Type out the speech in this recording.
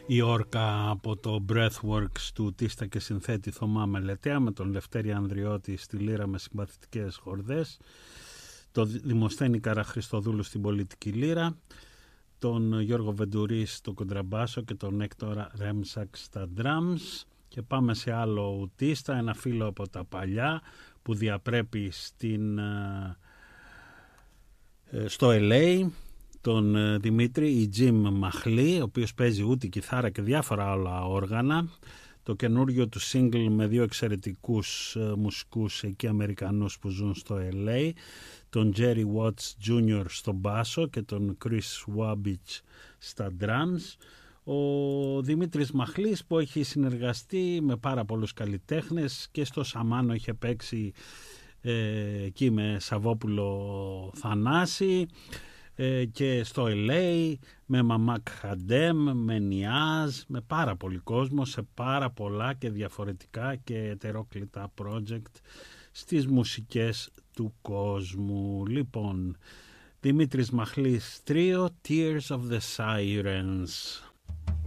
η όρκα από το Breathworks του τίστα και συνθέτη Θωμά Μελετέα, με τον Λευτέρη Ανδριώτη στη λύρα με συμπαθητικές χορδές, τον Δημοσθένη Καραχριστοδούλου στην πολιτική λύρα, τον Γιώργο Βεντουρί στο κοντραμπάσο και τον Έκτορα Ρέμσακ στα drums. Και πάμε σε άλλο ουτίστα, ένα φίλο από τα παλιά που διαπρέπει στο LA, τον Δημήτρη, η Jim Μαχλή, ο οποίος παίζει ούτη, κιθάρα και διάφορα άλλα όργανα. Το καινούριο του single με δύο εξαιρετικούς μουσικούς εκεί Αμερικανούς που ζουν στο LA, τον Jerry Watts Jr. στο μπάσο και τον Chris Wabich στα drums. Ο Δημήτρης Μαχλής που έχει συνεργαστεί με πάρα πολλούς καλλιτέχνες και στο Σαμάνο είχε παίξει εκεί με Σαββόπουλο Θανάση, και στο LA με Μαμάκ Χαντέμ, με Νιάζ, με πάρα πολύ κόσμο σε πάρα πολλά και διαφορετικά και ετερόκλητα project στις μουσικές του κόσμου. Λοιπόν, Δημήτρης Μαχλής τρίο, Tears of the Sirens.